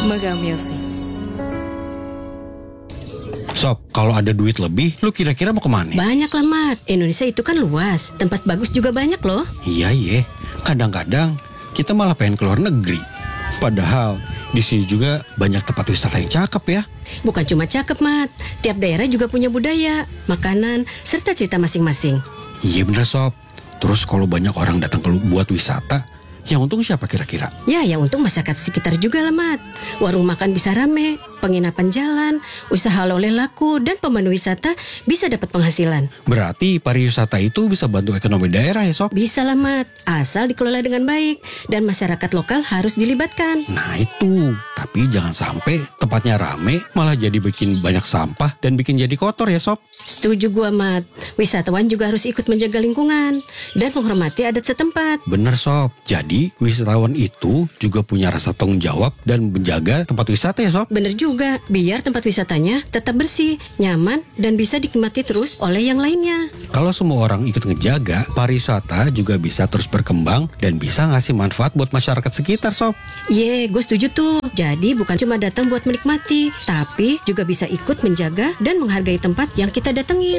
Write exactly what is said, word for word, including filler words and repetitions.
Magameosi. Sob, kalau ada duit lebih, lu kira-kira mau kemana? Banyak lah, Mat. Indonesia itu kan luas. Tempat bagus juga banyak loh. Iya, iya. Kadang-kadang kita malah pengen keluar negeri. Padahal di sini juga banyak tempat wisata yang cakep ya. Bukan cuma cakep, Mat. Tiap daerah juga punya budaya, makanan, serta cerita masing-masing. Iya bener, Sob. Terus kalau banyak orang datang ke buat wisata, yang untung siapa kira-kira? Ya, yang untung masyarakat sekitar juga lah, Mat. Warung makan bisa rame, penginapan jalan, usaha oleh laku, dan pemandu wisata bisa dapat penghasilan. Berarti pariwisata itu bisa bantu ekonomi daerah ya, Sob? Bisa lah, Mat. Asal dikelola dengan baik, dan masyarakat lokal harus dilibatkan. Nah itu, tapi jangan sampai tempatnya rame, malah jadi bikin banyak sampah dan bikin jadi kotor ya, Sob? Setuju gua, Mat. Wisatawan juga harus ikut menjaga lingkungan dan menghormati adat setempat. Bener, Sob. Jadi wisatawan itu juga punya rasa tanggung jawab dan menjaga tempat wisata ya, Sob? Bener juga, biar tempat wisatanya tetap bersih, nyaman, dan bisa dinikmati terus oleh yang lainnya. Kalau semua orang ikut ngejaga, pariwisata juga bisa terus berkembang dan bisa ngasih manfaat buat masyarakat sekitar, Sob. Ye, gue setuju tuh. Jadi bukan cuma datang buat menikmati, tapi juga bisa ikut menjaga dan menghargai tempat yang kita datengin.